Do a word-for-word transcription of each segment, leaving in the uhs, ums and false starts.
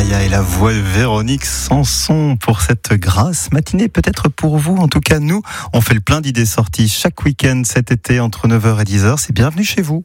Maria et la voix de Véronique Sanson pour cette grasse matinée, peut-être pour vous. En tout cas, nous, on fait le plein d'idées sorties chaque week-end cet été entre neuf heures et dix heures. C'est bienvenue chez vous.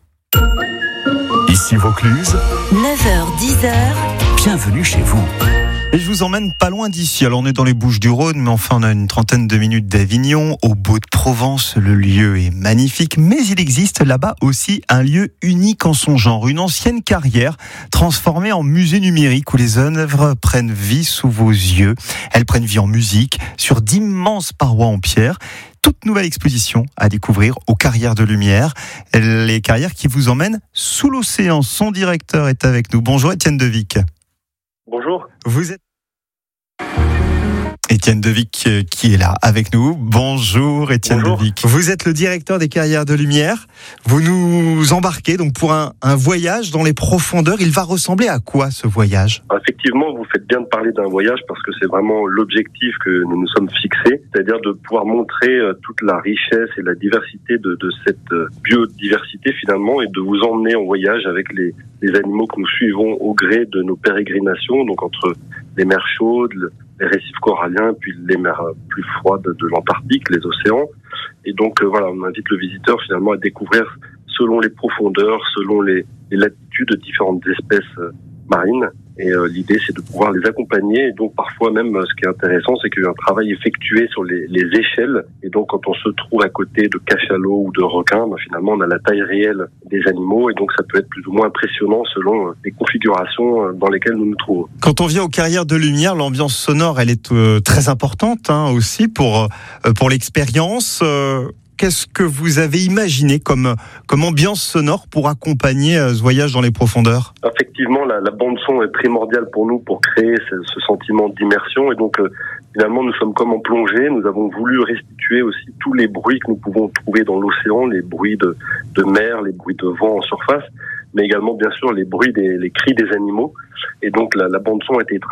Ici Vaucluse, neuf heures dix heures. Bienvenue chez vous. Et je vous emmène pas loin d'ici. Alors on est dans les Bouches-du-Rhône, mais enfin on a une trentaine de minutes d'Avignon, au Beau de Provence. Le lieu est magnifique, mais il existe là-bas aussi un lieu unique en son genre, une ancienne carrière transformée en musée numérique où les œuvres prennent vie sous vos yeux. Elles prennent vie en musique, sur d'immenses parois en pierre. Toute nouvelle exposition à découvrir aux Carrières de Lumière. Les carrières qui vous emmènent sous l'océan. Son directeur est avec nous. Bonjour Étienne Devic. Bonjour. Vous êtes Étienne Devic qui est là avec nous. Bonjour Étienne Bonjour. Devic. Vous êtes le directeur des Carrières de Lumière. Vous nous embarquez donc pour un, un voyage dans les profondeurs. Il va ressembler à quoi ce voyage ? Effectivement, vous faites bien de parler d'un voyage parce que c'est vraiment l'objectif que nous nous sommes fixés, c'est-à-dire de pouvoir montrer toute la richesse et la diversité de, de cette biodiversité finalement et de vous emmener en voyage avec les, les animaux que nous suivons au gré de nos pérégrinations, donc entre les mers chaudes, les récifs coralliens, puis les mers plus froides de l'Antarctique, les océans. Et donc euh, voilà, on invite le visiteur finalement à découvrir selon les profondeurs, selon les, les latitudes de différentes espèces euh, marines. Et euh, l'idée, c'est de pouvoir les accompagner. Et donc parfois même, euh, ce qui est intéressant, c'est qu'il y a un travail effectué sur les, les échelles. Et donc quand on se trouve à côté de cachalots ou de requins, ben, finalement, on a la taille réelle des animaux. Et donc ça peut être plus ou moins impressionnant selon euh, les configurations euh, dans lesquelles nous nous trouvons. Quand on vient aux Carrières de Lumière, l'ambiance sonore, elle est euh, très importante hein, aussi pour, euh, pour l'expérience. Euh... Qu'est-ce que vous avez imaginé comme, comme ambiance sonore pour accompagner ce voyage dans les profondeurs ? Effectivement, la, la bande-son est primordiale pour nous pour créer ce, ce sentiment d'immersion. Et donc, euh, finalement, nous sommes comme en plongée. Nous avons voulu restituer aussi tous les bruits que nous pouvons trouver dans l'océan, les bruits de, de mer, les bruits de vent en surface, mais également, bien sûr, les bruits, des, les cris des animaux. Et donc, la, la bande-son a été